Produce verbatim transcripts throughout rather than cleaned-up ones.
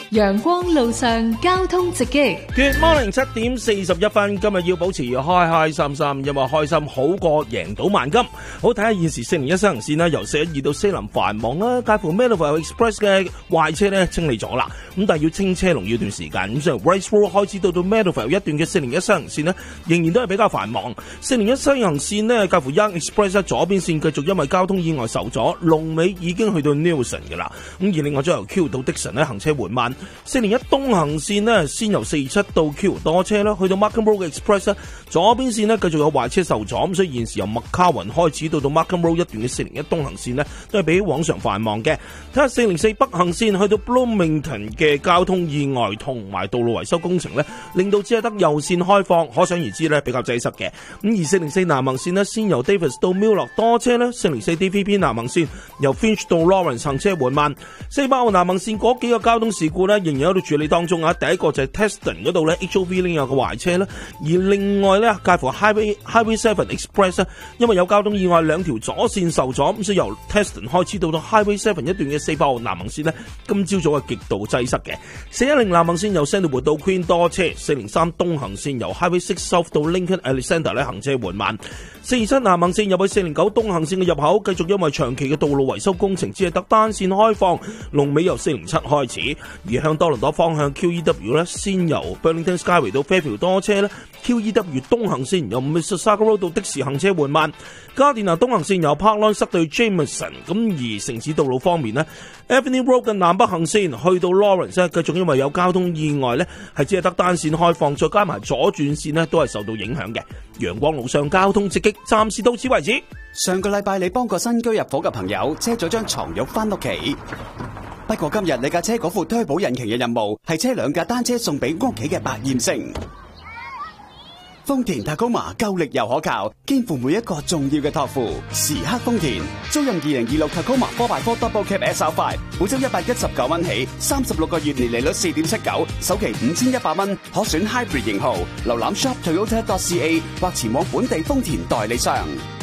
陽光路上交通直擊。 Good morning， 七點四十一分，今日要保持開開心心，因為開心好過贏到萬金。好，睇下現時四零一西行線啦，由四一二到西林繁忙啦，介乎 Melville Express 嘅壞車咧清理咗啦，咁但係要清車龍要段時間，咁所以 Rice Road 開始到到 Melville 一段嘅四零一西行線呢，仍然都係比較繁忙。四零一西行線呢，介乎 Young Express 左邊線繼續因為交通意外受阻，龍尾已經去到 Newson 嘅啦。咁而另外再由 Q 到 Dixon 呢，行車緩慢。四零一東行線呢，先由四七到 Q 多車啦，去到 Markham Road Express 左邊線呢，繼續有壞車受阻，咁所以現時由麥卡雲開始到到 Markham Road 一段嘅四零一東行線呢，都係比起往常繁忙嘅。睇下四零四北行線去到 Bloomington 嘅交通意外同埋道路維修工程呢，令到只係得右線開放，可想而知呢，比較擠塞嘅。咁而四零四南行線呢，先由 Davis 到 Mulock 多車呢，四零四 D V P 南行線由 Finch 到 Lawrence 行車緩慢。四百號南行線嗰幾個交通事故呢，仍然喺度處理當中啊。第一個就係 Teston 嗰度呢 H O V 呢有個壞車啦，而另外呢，介乎 Highway Highway Seven Express 因為有交通意外，兩條左線受阻，咁所以由 Teston 開始到到 Highway Seven 一段嘅四百號南行線呢，今朝早係極度擠塞嘅。四一零南行線由 Sandalwood 到 Queen 多車，四零三東行線由 Highway Six South 到 Lincoln Alexander 呢行車緩慢。四二七南行線入去四零九東行線嘅入口，繼續因為長期嘅道路維修工程，只係得單線開放，龍尾由四零七開始。而向多倫多方向 Q E W 呢，先由 Burlington Skyway 到 Fairfield 多車呢， Q E W 東行線由 Mississauga Road 到的士行車緩慢。加電拿東行線由 Parkland 塞到 Jameson， 咁而城市道路方面呢， Avenue Road 嘅南北行線去到 Lawrence 呢，繼續因為有交通意外呢，係只係得單線開放，再加埋左轉線呢，都係受到影響嘅。陽光路上交通直擊，暫時到此為止。 上個禮拜你幫個新居入伙嘅朋友車咗張床褥翻屋企，不過今日你架車嗰副推保引擎嘅任務係車兩架單車送俾屋企嘅百厭星。豐田 Tacoma 夠力又可靠，肩負每一個重要嘅託付。時刻豐田，租賃二零二六 Tacoma four by four Double Cab S R five， 每周一百一十九蚊起，三十六個月年利率四點七九，首期五千一百蚊，可選 Hybrid 型號。瀏覽 shop toyota dot c a 或前往本地豐田代理商。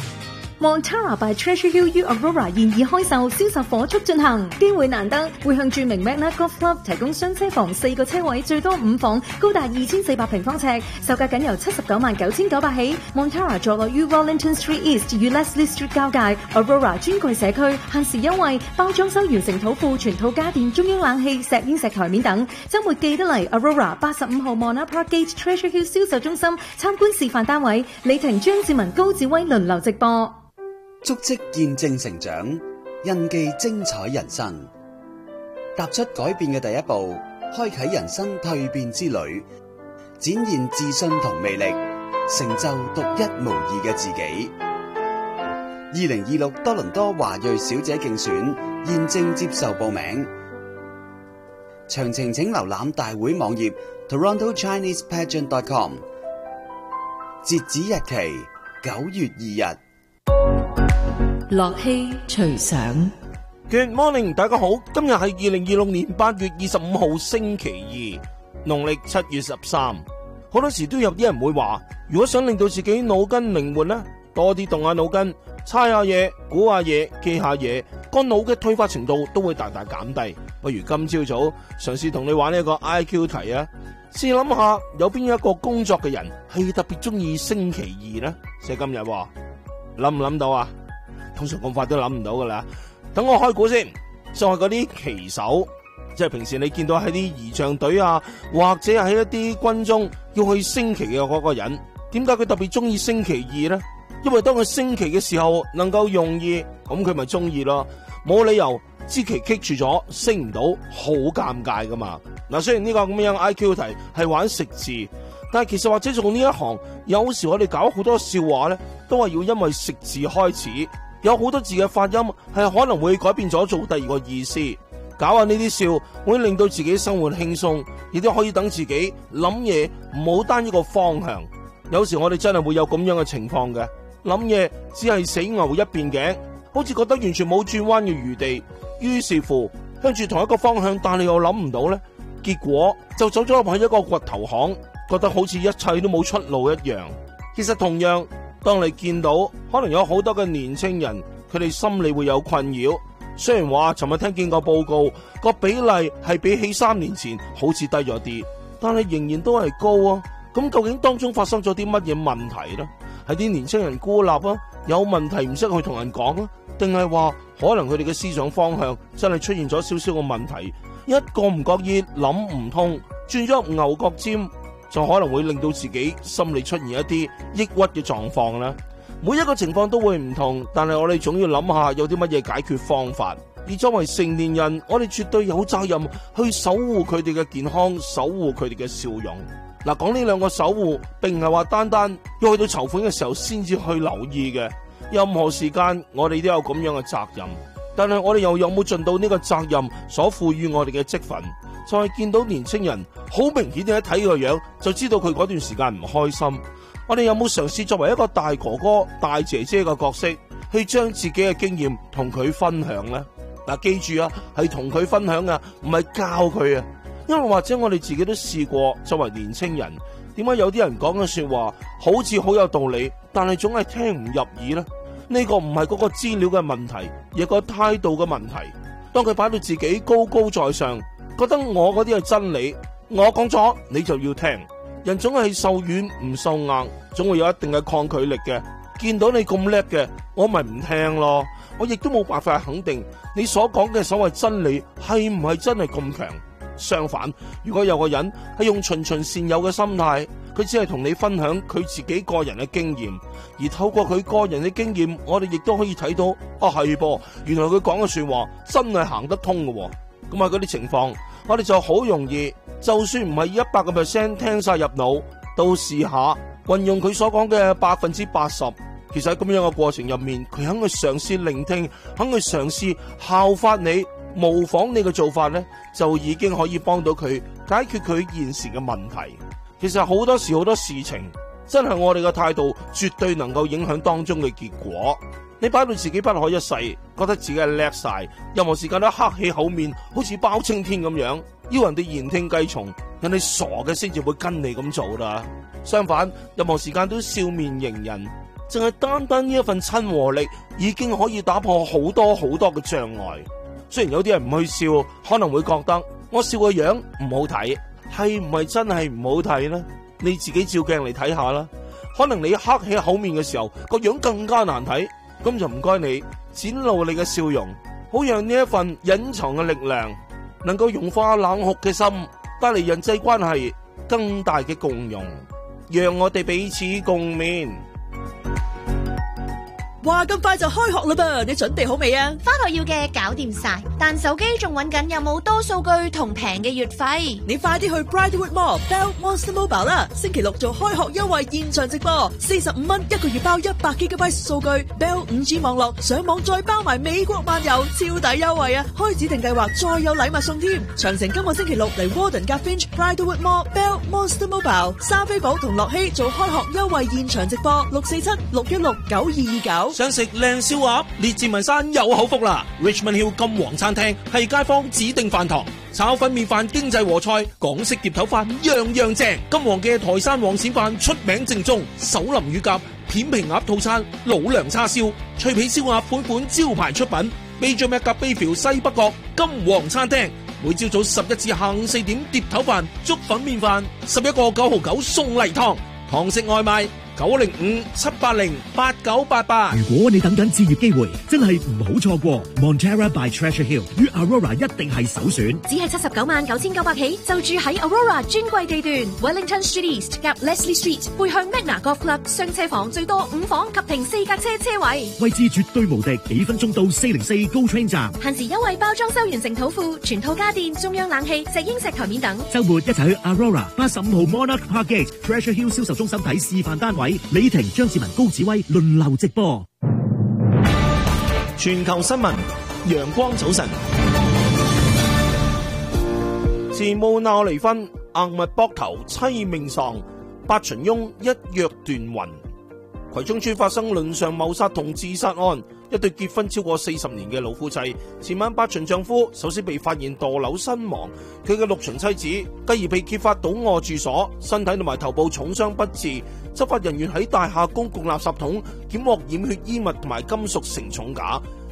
Montara by Treasure Hill U Aurora 現已開售，銷售火速進行，機會難得，會向著名 Magna Golf Club 提供雙車房四個車位，最多五房，高達二千四百平方尺，售價僅由七十九萬九千九百起。Montara 坐落於 Wellington Street East 與 Leslie Street 交界 ，Aurora 專櫃社區，限時優惠，包裝修完成土庫，全套家電、中央冷氣、石英石台面等。週末記得嚟 Aurora 八十五號 Mona Park Gate Treasure Hill 銷售中心參觀示範單位，李婷、張志文、高志威輪流直播。 足跡見證成長，印記精彩人生。踏出改變嘅第一步，開啟人生蛻變之旅，展現自信同魅力，成就獨一無二嘅自己。二零二六多倫多華裔小姐競選現正接受報名，詳情請瀏覽大會網頁 Toronto Chinese Pageant dot com， 截止日期九月二日。 樂器隨想。 Good morning， 大家好，今日係二零二六年八月二十五號星期二，農曆七月十三。好多時都有啲人會話，如果想令到自己腦筋靈活呢，多啲動下腦筋，猜下嘢，估下嘢，記下嘢，個腦嘅退化程度都會大大減低。不如今朝早嘗試同你玩呢一個 I Q 題啊！試諗下，有邊一個工作嘅人係特別中意星期二呢？寫今日諗唔諗到啊？通常咁快都諗唔到噶啦，等我開估先。就係嗰啲旗手，即係平時你見到喺啲儀仗隊啊，或者係喺一啲軍中要去升旗嘅嗰個人，點解佢特別中意星期二呢？因為當佢升旗嘅時候能夠容易，咁佢咪中意咯。冇理由支旗棘住咗升唔到，好尷尬噶嘛。嗱，雖然呢個咁樣 I Q 題係玩食字，但係其實或者做呢一行，有時我哋搞好多笑話呢，都係要因為食字開始。有好多字嘅發音係可能會改變咗做第二個意思，搞下呢啲笑會令到自己生活輕鬆，亦都可以等自己諗嘢唔好單一個方向。有時我哋真係會有咁樣嘅情況嘅，諗嘢只係死牛一邊頸，好似覺得完全冇轉彎嘅餘地，於是乎向住同一個方向，但你又諗唔到呢，結果就走咗入去一個掘頭巷，覺得好似一切都冇出路一樣。其實同樣，當你見到可能有好多嘅年青人，佢哋心裏會有困擾， 雖然話尋日聽見個報告個比例係比起三年前好似低咗啲，但係仍然都係高啊。咁究竟當中發生咗啲乜嘢問題呢？係啲年青人孤立啊，有問題唔識去同人講啊，定係話可能佢哋嘅思想方向真係出現咗少少嘅問題，一個唔覺意諗唔通，轉咗入牛角尖，就可能會令到自己心理出現一啲抑鬱嘅狀況啦。每一個情況都會唔同，但係我哋總要諗下有啲乜嘢解決方法。而作為成年人，我哋絕對有責任去守護佢哋嘅健康，守護佢哋嘅笑容。嗱，講呢兩個守護，並唔係話單單要去到籌款嘅時候先至去留意嘅，任何時間我哋都有咁樣嘅責任。但係我哋又有冇盡到呢個責任所賦予我哋嘅職份？就係見到年青人好明顯地一睇個樣就知道佢嗰段時間唔開心。我哋有冇嘗試作為一個大哥哥、大姐姐嘅角色，去將自己嘅經驗同佢分享呢？嗱，記住啊，係同佢分享啊，唔係教佢啊。因為或者我哋自己都試過，作為年青人，點解有啲人講嘅說話好似好有道理，但係總係聽唔入耳呢？呢個唔係嗰個資料嘅問題，而係個態度嘅問題。當佢擺到自己高高在上，覺得我嗰啲係真理，我講咗你就要聽。人總係受軟唔受硬，總會有一定嘅抗拒力嘅。見到你咁叻嘅，我咪唔聽咯。我亦都冇辦法肯定你所講嘅所謂真理係唔係真係咁強。相反，如果有個人係用循循善誘嘅心態，佢只係同你分享佢自己個人嘅經驗，而透過佢個人嘅經驗，我哋亦都可以睇到，啊係噃，原來佢講嘅說話真係行得通嘅。咁啊，嗰啲情況，我哋就好容易，就算唔係一百個 percent 聽晒入腦，都試下運用佢所講嘅百分之八十。其實喺咁樣嘅過程入面，佢肯去嘗試聆聽，肯去嘗試效法你，模仿你嘅做法呢，就已經可以幫到佢解決佢現時嘅問題。其實好多時好多事情，真係我哋嘅態度絕對能夠影響當中嘅結果。你擺到自己不可一世，覺得自己係叻晒，任何時間都黑起口面，好似包青天咁樣，要人哋言聽計從，人哋傻嘅先至會跟你咁做啦。相反，任何時間都笑面迎人，淨係單單呢一份親和力，已經可以打破好多好多嘅障礙。雖然有啲人唔去笑，可能會覺得我笑個樣唔好睇，係唔係真係唔好睇呢？你自己照鏡嚟睇下啦。可能你黑起口面嘅時候，個樣更加難睇，咁就唔該你展露你嘅笑容，好讓呢一份隱藏嘅力量能夠融化冷酷嘅心，帶嚟人際關係更大嘅共融，讓我哋彼此共勉。 哇，咁快就開學啦噃！你準備好未啊？ 返學要嘅搞掂晒，但手機仲揾緊有冇多數據同平嘅月費。 你快啲去 Bridlewood Mall Bell Monster Mobile 啦！星期六做開學優惠現場直播，四十五蚊一個月包一百 G B 數據 ，Bell 五 G 網絡上網再包埋美國漫遊，超抵優惠啊！開指定計劃再有禮物送添。詳情今個星期六嚟 Warden 夾 Finch Bridlewood Mall Bell Monster Mobile， 莎菲寶同樂希做開學優惠現場直播，六四七六一六九二二九。 想食靚燒鴨，列治文山有口福啦 ！Richmond Hill 金皇餐廳係街坊指定飯堂，炒粉麵飯、經濟和菜、港式碟頭飯樣樣正。金皇嘅台山黃鱔飯出名正宗，手淋乳鴿、片皮鴨套餐、老娘叉燒、脆皮燒鴨款款招牌出品。Major Mac 夾 Bayview 西北角金皇餐廳，每朝早十一至下午四點碟頭飯、粥粉麵飯，十一個九毫九送例湯，堂食外賣。九零五七八零八九八八。 如果你等緊置業機會，真係唔好錯過 Montera by Treasure Hill 與 Aurora 一定係首選。 只係七十九萬九千九百起，就住喺 Aurora 專櫃地段 Wellington Street East 夾 Leslie Street， 背向 Magna Golf Club， 雙車房最多五房及停四架車車位， 位置絕對無敵，幾分鐘到四零四 GO Train 站。 限時優惠包裝修完成土庫，全套家電、中央冷氣、石英石台面等。 週末一齊去 Aurora 八十五號 Monarch Parkgate Treasure Hill 銷售中心睇示範單位。李婷、張志文、高子威輪流直播。 全球新聞，陽光早晨。 前母鬧離婚，硬物膊頭妻命喪，八旬翁一躍斷魂。葵涌村發生倫常謀殺同自殺案，一對結婚超過四十年嘅老夫妻，前晚八旬丈夫首先被發現墮樓身亡，佢嘅六旬妻子繼而被揭發倒臥住所，身體同埋頭部重傷不治。執法人員喺大廈公共垃圾桶檢獲染血衣物同埋金屬承重架，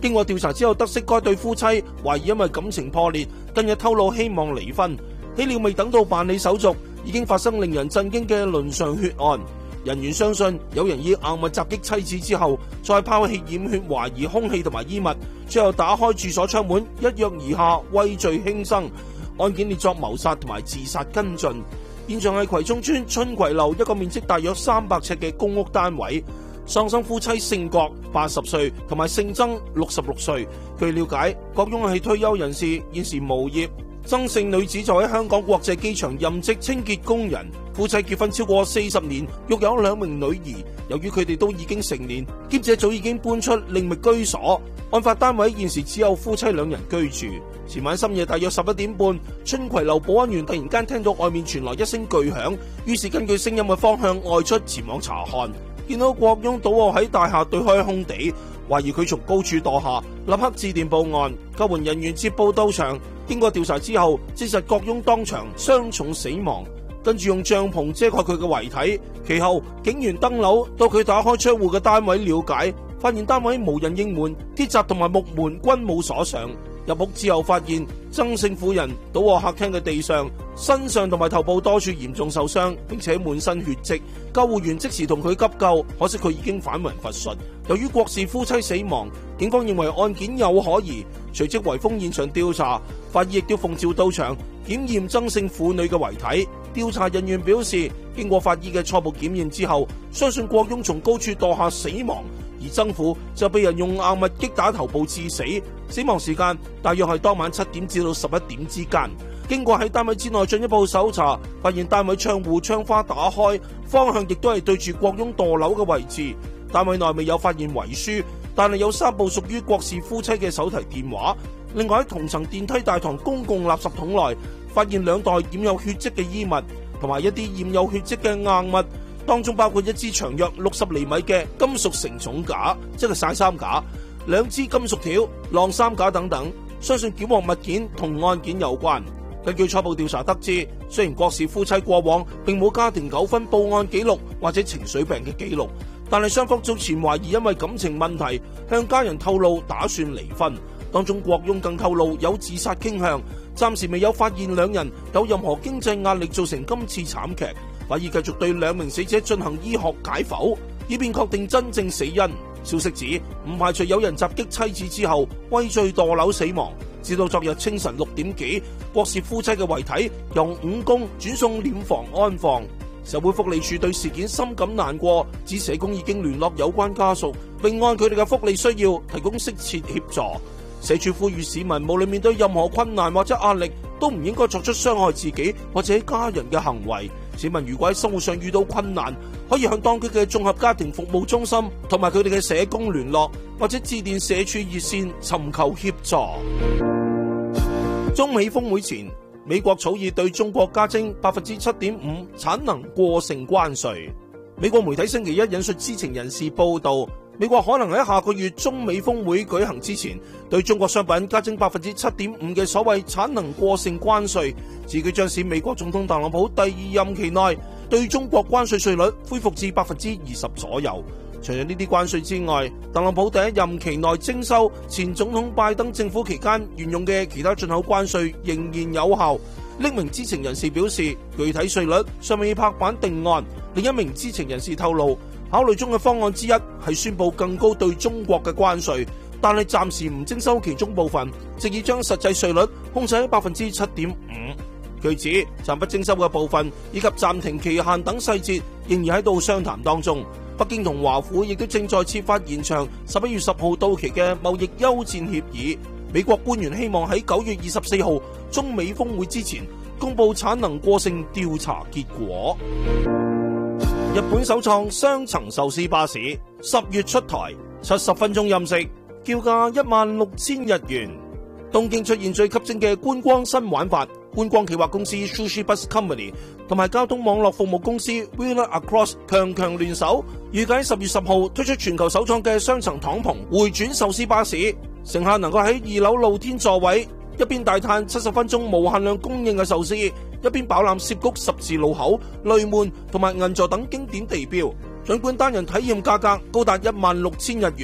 經過調查之後得悉，該對夫妻懷疑因為感情破裂，近日透露希望離婚。豈料未等到辦理手續，已經發生令人震驚嘅倫常血案。人員相信有人以硬物襲擊妻子之後，再拋棄染血懷疑兇器同埋衣物，最後打開住所窗門，一躍而下，畏罪輕生。案件列作謀殺同埋自殺跟進。現場係葵涌村春葵樓一個面積大約三百尺嘅公屋單位。喪生夫妻姓郭，八十歲，同埋姓曾，六十六歲。據了解，郭翁係退休人士，現時無業。曾姓女子就喺香港國際機場任職清潔工人。夫妻結婚超過四十年，育有兩名女兒。由於佢哋都已經成年，兼且早已經搬出另覓居所，案發單位現時只有夫妻兩人居住。前晚深夜大約十一點半，春葵樓保安員突然間聽到外面傳來一聲巨響，於是根據聲音嘅方向外出前往查看，見到郭翁倒臥喺大廈對開空地，懷疑佢從高處墮下，立刻致電報案。救援人員接報到場，經過調查之後，證實郭翁當場傷重死亡，跟住用帳篷遮蓋佢嘅遺體。其後警員登樓到佢打開窗戶嘅單位了解，發現單位無人應門，鐵閘同埋木門均冇鎖上。入屋之後發現曾姓婦人倒臥客廳嘅地上，身上同埋頭部多處嚴重受傷，並且滿身血跡。救護員即時同佢急救，可惜佢已經返魂乏術。由於郭氏夫妻死亡，警方認為案件有可疑，隨即圍封現場調查。法醫亦都奉召到場檢驗曾姓婦女嘅遺體。調查人員表示，經過法醫嘅初步檢驗之後，相信郭翁從高處墮下死亡，而曾婦就被人用硬物擊打頭部致死。死亡時間大約係當晚七點至到十一點之間。經過喺單位之內進一步搜查，發現單位窗戶窗花打開，方向亦都係對住郭翁墮樓嘅位置。單位內未有發現遺書，但係有三部屬於郭氏夫妻嘅手提電話。另外喺同層電梯大堂公共垃圾桶內，發現兩袋染有血跡嘅衣物，同埋一啲染有血跡嘅硬物，當中包括一支長約六十厘米嘅金屬承重架，即係曬衫架，兩支金屬條、晾衫架等等。相信檢獲物件同案件有關。根據初步調查得知，雖然郭氏夫妻過往並冇家庭糾紛報案記錄或者情緒病嘅記錄，但係雙方早前懷疑因為感情問題向家人透露打算離婚。當中郭翁更透露有自殺傾向，暫時未有發現兩人有任何經濟壓力造成今次慘劇。法醫繼續對兩名死者進行醫學解剖，以便確定真正死因。消息指唔排除有人襲擊妻子之後畏罪墮樓死亡。至到昨日清晨六點幾，郭氏夫妻嘅遺體由五公轉送殮房安放。社會福利署對事件深感難過，指社工已經聯絡有關家屬，並按佢哋嘅福利需要提供適切協助。社署呼籲市民無論面對任何困難或者壓力，都唔應該作出傷害自己或者家人嘅行為。市民如果喺生活上遇到困難，可以向當區嘅綜合家庭服務中心同埋佢哋嘅社工聯絡，或者致電社署熱線尋求協助。中美峰會前，美國草擬對中國加徵百分之七點五產能過剩關稅。美國媒體星期一引述知情人士報道，美國可能喺下個月中美峰會舉行之前，對中國商品加徵百分之七點五嘅所謂產能過剩關稅，此舉將使美國總統特朗普第二任期內對中國關稅稅率恢復至百分之二十左右。除咗呢啲關稅之外，特朗普第一任期內徵收前總統拜登政府期間沿用嘅其他進口關稅仍然有效。另一名知情人士表示，具體稅率尚未拍板定案。另一名知情人士透露，考慮中嘅方案之一係宣布更高對中國嘅關稅，但係暫時唔徵收其中部分，直以將實際稅率控制喺百分之七點五。據指，暫不徵收嘅部分以及暫停期限等細節仍然喺度商談當中。北京同華府亦都正在設法延長十一月十號到期嘅貿易休戰協議。美國官員希望喺九月二十四號中美峰會之前公布產能過剩調查結果。日本首創雙層壽司巴士，十月出台，七十分鐘任食，叫價一萬六千日元。東京出現最吸睛嘅觀光新玩法，觀光企劃公司 Sushi Bus Company 同埋交通網絡服務公司 Wheeler Across 強強聯手，預計十月十號推出全球首創嘅雙層敞篷回轉壽司巴士，乘客能夠喺二樓露天座位，一邊大嘆七十分鐘無限量供應嘅壽司，一邊飽覽涉谷十字路口、雷門同埋銀座等經典地標。儘管單人體驗價格高達一萬六千日元，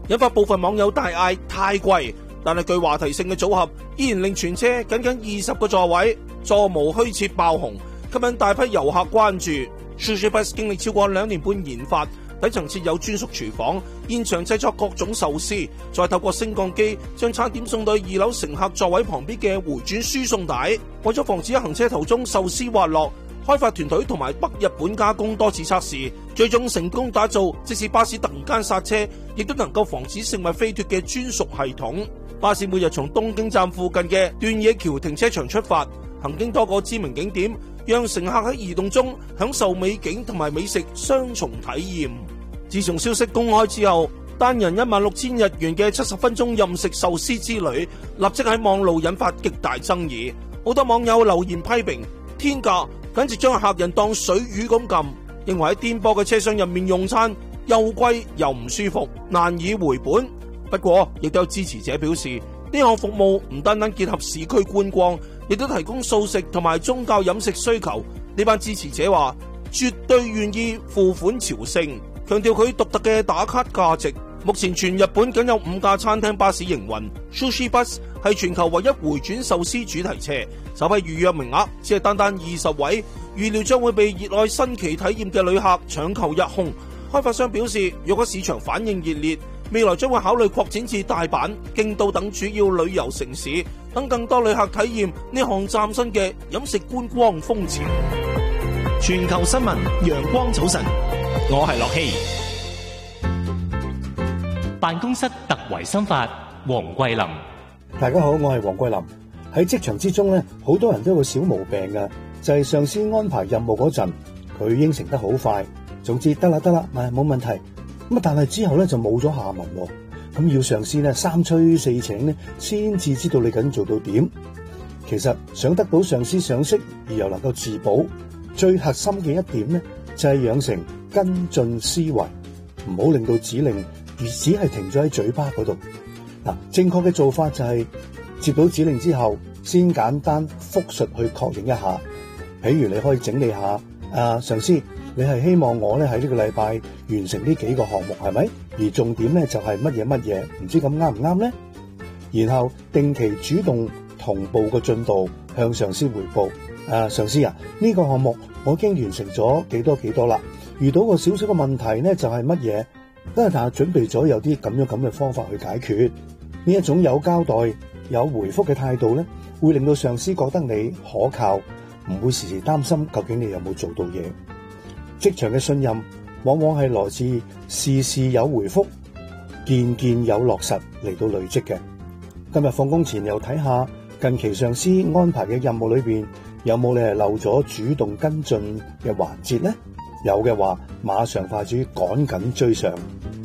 引發部分網友大嗌太貴。但係具話題性嘅組合依然令全車僅僅二十個座位，座無虛設爆紅，吸引大批遊客關注。Sushi Bus 經歷超過兩年半研發，底層設有專屬廚房，現場製作各種壽司，再透過升降機將餐點送到二樓乘客座位旁邊嘅回轉輸送帶。為咗防止行車途中壽司滑落，開發團隊同埋北日本加工多次測試，最終成功打造即使巴士突然間剎車，亦都能夠防止食物飛脫嘅專屬系統。巴士每日從東京站附近嘅段野橋停車場出發，行經多個知名景點，讓乘客喺移動中享受美景同埋美食雙重體驗。自從消息公開之後，單人一萬六千日元嘅七十分鐘任食壽司之旅，立即喺網路引發極大爭議。好多網友留言批評天價，簡直將客人當水魚咁撳，認為喺顛簸嘅車廂入面用餐又貴又唔舒服，難以回本。不過，亦都有支持者表示，呢項服務唔單單結合市區觀光，亦都提供素食同埋宗教飲食需求。呢班支持者話，絕對願意付款朝聖，強調佢獨特嘅打卡價值。目前全日本僅有五架餐廳巴士營運 ，Sushi Bus 係全球唯一回轉壽司主題車，首批預約名額只係單單二十位，預料將會被熱愛新奇體驗嘅旅客搶購一空。開發商表示，若果市場反應熱烈，未來將會考慮擴展至大阪、京都等主要旅遊城市，等更多旅客體驗呢項嶄新嘅飲食觀光風潮。 全球新聞，陽光早晨，我係樂希。 辦公室特維新法，黃桂林。 大家好，我係黃桂林。喺職場之中咧，好多人都有個小毛病嘅，就係上司安排任務嗰陣，佢應承得好快，總之得啦得啦，咪冇問題。咁啊，但係之後咧就冇咗下文，咁要上司咧三催四請咧，先至知道你緊做到點。其實想得到上司賞識而又能夠自保，最核心嘅一點咧就係養成跟進思維，唔好令到指令而只係停咗喺嘴巴嗰度。嗱，正確嘅做法就係接到指令之後，先簡單複述去確認一下。譬如你可以整理下，啊上司，你係希望我咧喺呢個禮拜完成呢幾個項目係咪？而重點咧就係乜嘢乜嘢，唔知咁啱唔啱呢？然後定期主動同步個進度向上司匯報。啊上司啊，呢個項目我已經完成咗幾多幾多啦。遇到個少少嘅問題咧就係乜嘢？但係準備咗有啲咁樣咁嘅方法去解決。呢一種有交代有回覆嘅態度咧，會令到上司覺得你可靠，唔會時時擔心究竟你有冇做到嘢。職場嘅信任往往係來自事事有回覆，件件有落實嚟到累積嘅。今日放工前又睇下近期上司安排嘅任務裏邊有冇你係漏咗主動跟進嘅環節呢？有嘅話，馬上快啲趕緊追上。